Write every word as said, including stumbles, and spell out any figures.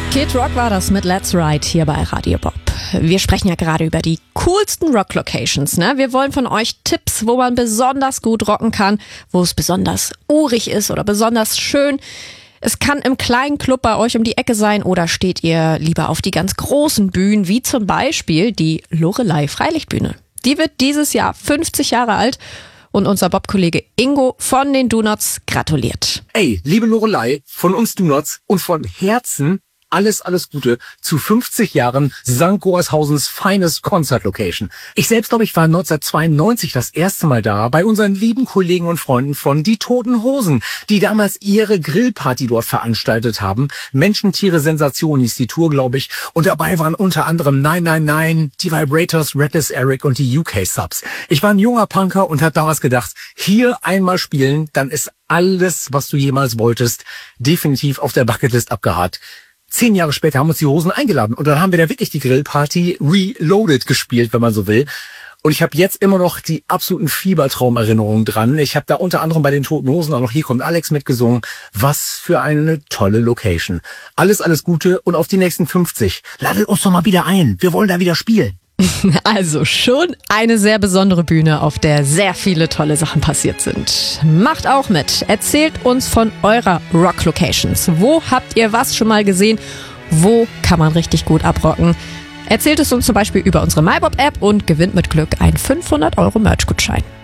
Kid Rock war das mit Let's Ride hier bei Radio Bob. Wir sprechen ja gerade über die coolsten Rock-Locations, ne? Wir wollen von euch Tipps, wo man besonders gut rocken kann, wo es besonders urig ist oder besonders schön. Es kann im kleinen Club bei euch um die Ecke sein oder steht ihr lieber auf die ganz großen Bühnen, wie zum Beispiel die Loreley Freilichtbühne. Die wird dieses Jahr fünfzig Jahre alt und unser Bob-Kollege Ingo von den Donuts gratuliert. Ey, liebe Loreley, von uns Donuts und von Herzen alles, alles Gute zu fünfzig Jahren Sankt Goarshausens finest Concert Location. Ich selbst, glaube ich, war neunzehnhundertzweiundneunzig das erste Mal da bei unseren lieben Kollegen und Freunden von Die Toten Hosen, die damals ihre Grillparty dort veranstaltet haben. Menschen, Tiere, Sensation hieß die Tour, glaube ich. Und dabei waren unter anderem neun neun neun, die Vibrators, Redless Eric und die U K Subs. Ich war ein junger Punker und habe damals gedacht, hier einmal spielen, dann ist alles, was du jemals wolltest, definitiv auf der Bucketlist abgehakt. Zehn Jahre später haben uns die Hosen eingeladen und dann haben wir da wirklich die Grillparty Reloaded gespielt, wenn man so will. Und ich habe jetzt immer noch die absoluten Fiebertraumerinnerungen dran. Ich habe da unter anderem bei den Toten Hosen auch noch Hier kommt Alex mitgesungen. Was für eine tolle Location. Alles, alles Gute und auf die nächsten fünfzig. Ladet uns doch mal wieder ein. Wir wollen da wieder spielen. Also schon eine sehr besondere Bühne, auf der sehr viele tolle Sachen passiert sind. Macht auch mit. Erzählt uns von eurer Rock-Locations. Wo habt ihr was schon mal gesehen? Wo kann man richtig gut abrocken? Erzählt es uns zum Beispiel über unsere MyBob-App und gewinnt mit Glück einen fünfhundert Euro Merch-Gutschein.